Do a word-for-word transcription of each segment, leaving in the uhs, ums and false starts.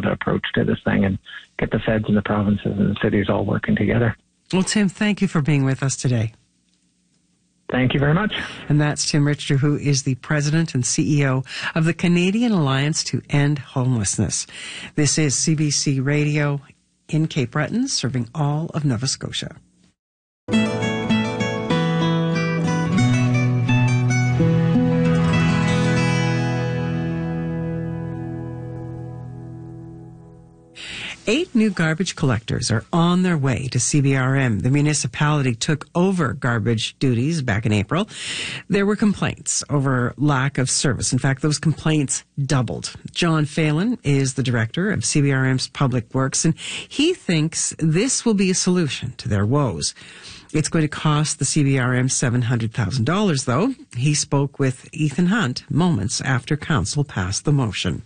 another approach to this thing and get the feds and the provinces and the cities all working together. Well, Tim, thank you for being with us today. Thank you very much. And that's Tim Richter, who is the president and C E O of the Canadian Alliance to End Homelessness. This is C B C Radio in Cape Breton, serving all of Nova Scotia. Eight new garbage collectors are on their way to C B R M. The municipality took over garbage duties back in April. There were complaints over lack of service. In fact, those complaints doubled. John Phelan is the director of C B R M's Public Works, and he thinks this will be a solution to their woes. It's going to cost the C B R M seven hundred thousand dollars, though. He spoke with Ethan Hunt moments after council passed the motion.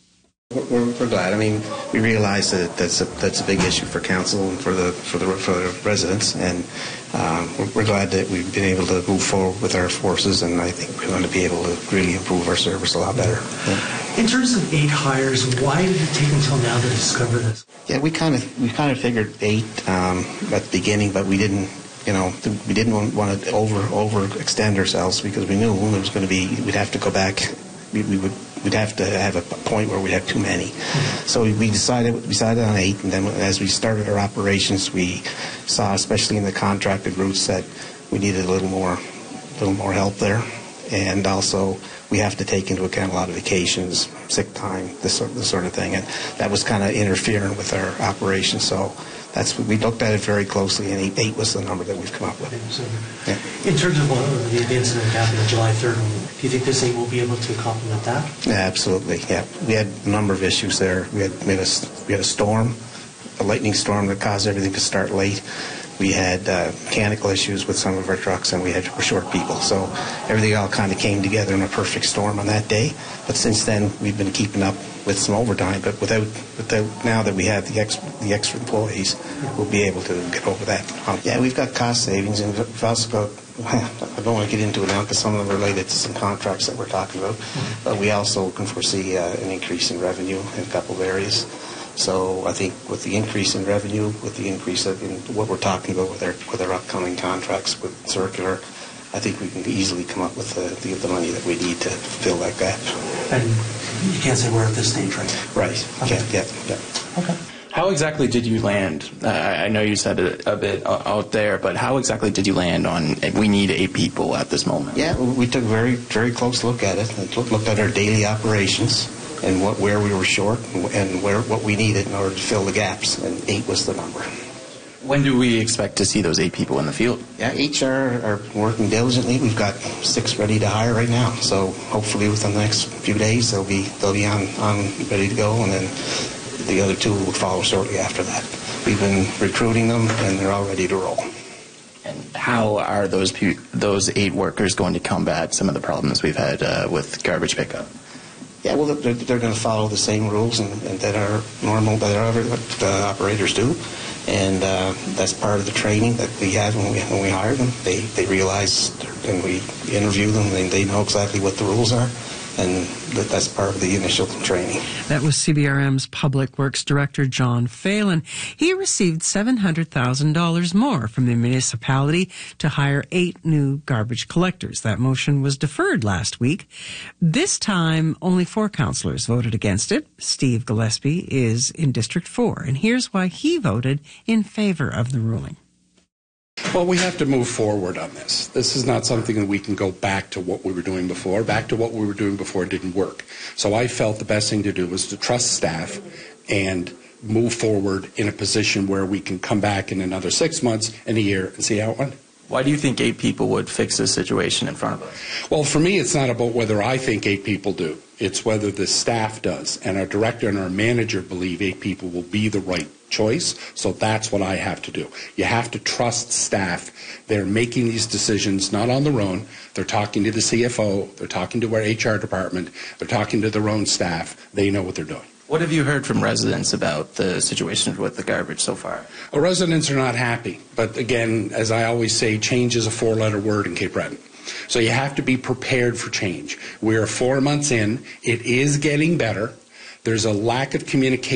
We're, we're glad. I mean, we realize that that's a, that's a big issue for council and for the for the for the residents, and um, we're, we're glad that we've been able to move forward with our forces, and I think we're going to be able to really improve our service a lot better. Yeah. In terms of eight hires, why did it take until now to discover this? Yeah, we kind of we kind of figured eight um, at the beginning, but we didn't. You know, we didn't want, want to over over extend ourselves because we knew there was going to be we'd have to go back. We, we would. We'd have to have a point where we'd have too many. Mm-hmm. So we decided decided on eight, and then as we started our operations, we saw, especially in the contracted routes, that we needed a little more, little more help there, and also we have to take into account a lot of vacations, sick time, this sort, this sort of thing, and that was kind of interfering with our operations. So that's we looked at it very closely, and eight, eight was the number that we've come up with. Yeah. In terms of what, the incident that happened on July third, do you think this eight will be able to complement that? Yeah, absolutely. Yeah, we had a number of issues there. We had we had a, we had a storm, a lightning storm that caused everything to start late. We had uh, mechanical issues with some of our trucks, and we had we're short people. So everything all kind of came together in a perfect storm on that day. But since then, we've been keeping up with some overtime. But without, without now that we have the ex, the extra employees, we'll be able to get over that. Um, yeah, we've got cost savings, and we've also got. I don't want to get into it now because some of them are related to some contracts that we're talking about. But we also can foresee uh, an increase in revenue in a couple of areas. So I think with the increase in revenue, with the increase of in what we're talking about with our with our upcoming contracts with Circular, I think we can easily come up with the, the, the money that we need to fill that gap. And you can't say we're at this stage, right? Right. Okay. Yeah, yeah, yeah. Okay. How exactly did you land? Uh, I know you said it a bit out there, but how exactly did you land on we need eight people at this moment? Yeah, we took a very, very close look at it and looked at our daily operations and what where we were short and where what we needed in order to fill the gaps, and eight was the number. When do we expect to see those eight people in the field? Yeah, H R are working diligently. We've got six ready to hire right now, so hopefully within the next few days they'll be they'll be on, on ready to go, and then the other two will follow shortly after that. We've been recruiting them, and they're all ready to roll. And how are those pu- those eight workers going to combat some of the problems we've had uh, with garbage pickup? Yeah, well, they're, they're going to follow the same rules and, and that our normal that our uh, operators do, and uh, that's part of the training that we have when we when we hire them. They they realize and we interview them, and they know exactly what the rules are. And that's part of the initial training. That was C B R M's Public Works Director, John Phelan. He received seven hundred thousand dollars more from the municipality to hire eight new garbage collectors. That motion was deferred last week. This time, only four councillors voted against it. Steve Gillespie is in District four, and here's why he voted in favor of the ruling. Well, we have to move forward on this. This is not something that we can go back to what we were doing before. Back to what we were doing before didn't work. So I felt the best thing to do was to trust staff and move forward in a position where we can come back in another six months and a year and see how it went. Why do you think eight people would fix this situation in front of us? Well, for me, it's not about whether I think eight people do. It's whether the staff does. And our director and our manager believe eight people will be the right choice. So that's what I have to do. You have to trust staff. They're making these decisions not on their own. They're talking to the C F O. They're talking to our H R department. They're talking to their own staff. They know what they're doing. What have you heard from residents about the situation with the garbage so far? Well, residents are not happy. But again, as I always say, change is a four-letter word in Cape Breton. So you have to be prepared for change. We're four months in. It is getting better. There's a lack of communication.